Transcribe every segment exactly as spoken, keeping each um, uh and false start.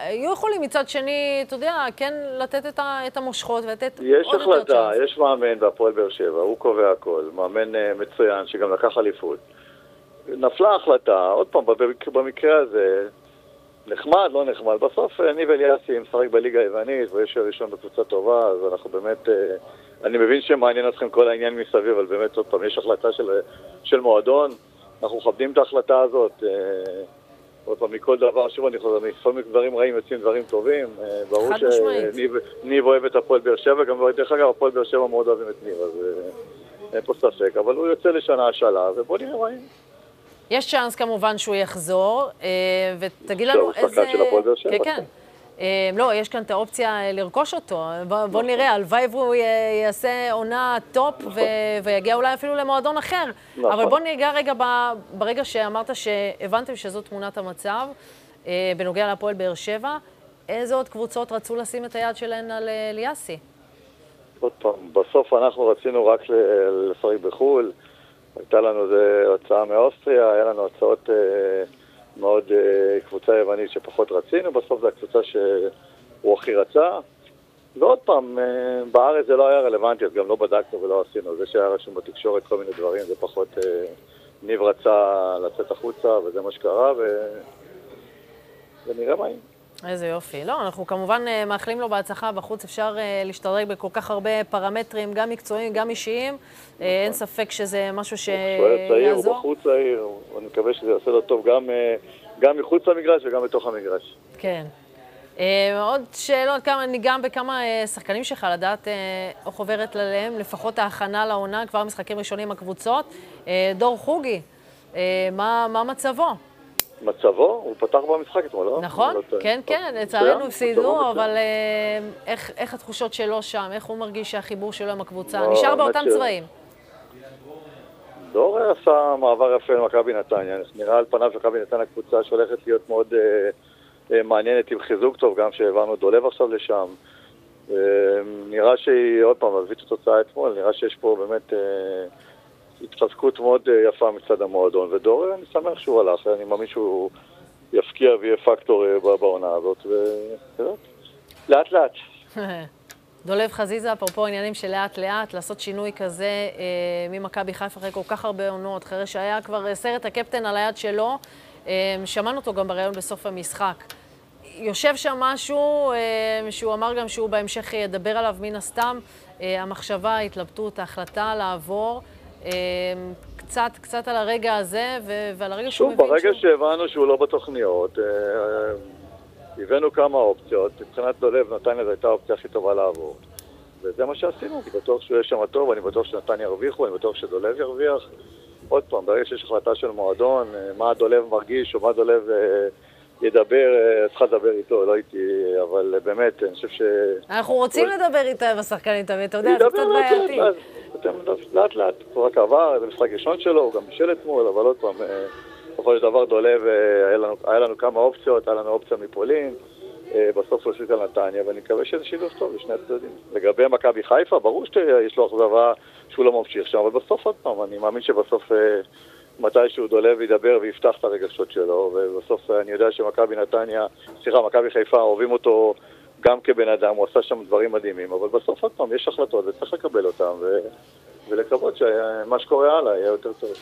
היו יכולים מצד שני, אתה יודע, כן לתת את, ה, את המושכות ולתת עוד יש יותר החלטה, צ'אנס. יש מאמן בהפועל באר שבע, הוא קובע הכל, מאמן מצוין שגם לקח אליפות. נפלה החלטה, עוד פעם, במקרה הזה, נחמד, לא נחמד. בסוף אני ואליאסי משחק בליגה היוונית, ויש ראשון בקבוצה טובה, אז אנחנו באמת, אני מבין שמעניין אתכם כל העניין מסביב, אבל באמת עוד פעם, יש החלטה של, של מועדון, אנחנו מכבדים את ההחלטה הזאת, עוד פעם, מכל דבר, שוב אני חוזר, לפעמים דברים רעים יוצאים דברים טובים, ברור שניב אוהב את הפועל באר שבע, גם דרך אגב, הפועל באר שבע מאוד אוהבים את ניב, אז אין פה ספק, אבל הוא יוצא לשנה השאלה, ובוא נראה מה. יש צ'אנס כמובן שהוא יחזור, ותגיד לנו איזה... שחקן של הפועל באר שבע. כן, כן. לא, יש כאן את האופציה לרכוש אותו. בוא נראה, הלוואי והוא יעשה עונה טופ ויגיע אולי אפילו למועדון אחר. אבל בוא ניגע רגע ברגע שאמרת שהבנתם שזו תמונת המצב, בנוגע לפועל באר שבע, איזה עוד קבוצות רצו לשים את היד שלהן על אליאסי? עוד פעם, בסוף אנחנו רצינו רק לשחק בחו"ל, הייתה לנו הצעה מאוסטריה, היה לנו הצעות מאוד קבוצה יוונית שפחות רצינו, בסוף זו הקבוצה שהוא הכי רצה. ועוד פעם, בארץ זה לא היה רלוונטי, אז גם לא בדקנו ולא עשינו. זה שהיה רשום בתקשורת כל מיני דברים, זה פחות ניב רצה לצאת החוצה, וזה מה שקרה, ונראה מה יהיה. איזה יופי. לא, אנחנו כמובן מאחלים לו בהצלחה בחוץ, אפשר להשתדרג בכל כך הרבה פרמטרים, גם מקצועיים, גם אישיים. אין ספק שזה משהו שיעזור. הוא צעיר, הוא בחוץ צעיר, אני מקווה שזה יעשה לו טוב גם מחוץ למגרש וגם בתוך המגרש. כן. עוד שאלות, אני גם בכמה שחקנים שלך לדעת או חוברת להם, לפחות ההכנה לעונה, כבר משחקים ראשונים הקבוצות. דור חוגי, מה מצבו? מצבו? הוא פתח במשחק אתמול, לא? נכון, כן, כן, לצערנו הפסידו, אבל איך התחושות שלו שם? איך הוא מרגיש שהחיבור שלו עם הקבוצה? נשאר באותם צבעים. דור עשה מעבר יפה למכבי נתניה, נראה על פניו מכבי נתניה קבוצה שהולכת להיות מאוד מעניינת עם חיזוק טוב, גם שהעברנו דולב עכשיו לשם. נראה שהיא, עוד פעם, מביא את התוצאה אתמול, נראה שיש פה באמת התחזקות מאוד יפה מצד המועדון, ודור, אני שמח שהוא הלך, אני מאמין שהוא יפקיע ויהיה פקטור בעונה הזאת, ולאט לאט. דולב חזיזה, אפרופו עניינים של לאט לאט, לעשות שינוי כזה ממכבי חיפה אחרי כל כך הרבה עונות, אחרי שהיה כבר סרט הקפטן על היד שלו, שמענו אותו גם בראיון בסוף המשחק. יושב שם משהו שהוא אמר גם שהוא בהמשך ידבר עליו מן הסתם, המחשבה, ההתלבטות, ההחלטה לעבור, קצת, קצת על הרגע הזה ועל הרגע שהוא מבין שהוא... שוב, ברגע שהבנו שהוא לא בתוכניות, הבאנו כמה אופציות, מבחינת דולב נתניה זו הייתה האופציה הכי טובה לעבור. וזה מה שעשינו, אני בטוח שהוא יהיה שם טוב, אני בטוח שנתניה ירוויחו, אני בטוח שדולב ירוויח. עוד פעם, ברגע שיש החלטה של מועדון, מה דולב מרגיש או מה דולב ידבר, צריך לדבר איתו, לא איתי, אבל באמת, אני חושב ש... אנחנו רוצים לדבר איתו עם השחקנים תמיד, אתה יודע, זה קצת בעייתי. לאט לאט, הוא רק עבר, זה משחק ראשון שלו, הוא גם בשל אתמול, אבל עוד פעם, בכל דבר דולב, היה לנו כמה אופציות, היה לנו אופציה מפולין, בסוף הוא הוסיף על נתניה, ואני מקווה שזה שילוב טוב לשני הצדדים. לגבי מכבי חיפה, ברור שיש לו אכזבה שהוא לא ממשיך שם, אבל בסוף עוד פעם, אני מאמין שבסוף מתישהו דולב ידבר ויפתח את הרגשות שלו, ובסוף אני יודע שמכבי נתניה, סליחה, מכבי חיפה אוהבים אותו גם כבן אדם, הוא עשה שם דברים מדהימים, אבל בסוף עוד פעם יש החלטות וצריך לקבל אותם, ולקוות שמה שקורה הלאה יהיה יותר טוב.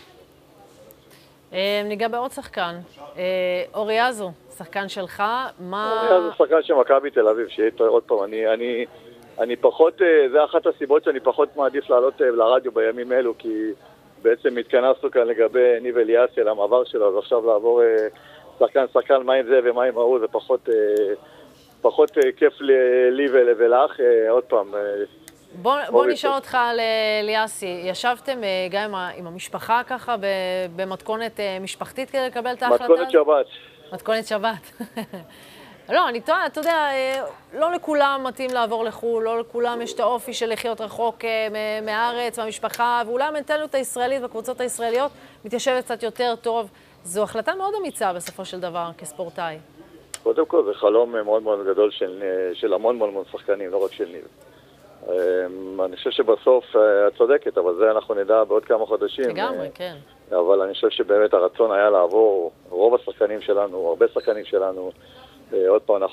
ניגע בעוד שחקן, אורי אזו, שחקן שלך, מה... אורי אזו שחקן של מכבי תל אביב, שיהיה עוד פעם, אני, אני, אני פחות, זה אחת הסיבות שאני פחות מעדיף לעלות לרדיו בימים אלו, כי בעצם התכנסנו כאן לגבי ניב אליאסי על המעבר שלו, אז עכשיו לעבור שחקן, שחקן, מה עם זה ומה עם ההוא, זה פחות, פחות כיף לי ולך, עוד פעם. בוא, בוא נשאל אותך על אליאסי, ישבתם גם עם, עם המשפחה ככה במתכונת משפחתית כדי לקבל את ההחלטה? מתכונת שבת. מתכונת שבת. לא, אני טועה, אתה יודע, לא לכולם מתאים לעבור לחו"ל, לא לכולם יש את האופי של לחיות רחוק מהארץ, מהמשפחה, ואולי המנטליות הישראלית והקבוצות הישראליות מתיישבת קצת יותר טוב. זו החלטה מאוד אמיצה בסופו של דבר כספורטאי. קודם כל זה חלום מאוד מאוד גדול של, של המון המון שחקנים, לא רק של ניב. אני חושב שבסוף את צודקת, אבל זה אנחנו נדע בעוד כמה חודשים. לגמרי, כן. אבל אני חושב שבאמת הרצון היה לעבור, רוב השחקנים שלנו, הרבה שחקנים שלנו, עוד פעם,